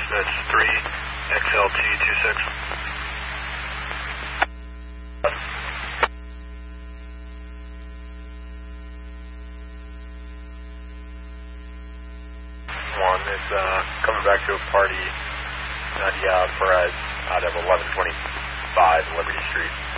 That's 3XLT26. One is coming back to a party, Nadia Perez out of 1125 Liberty Street.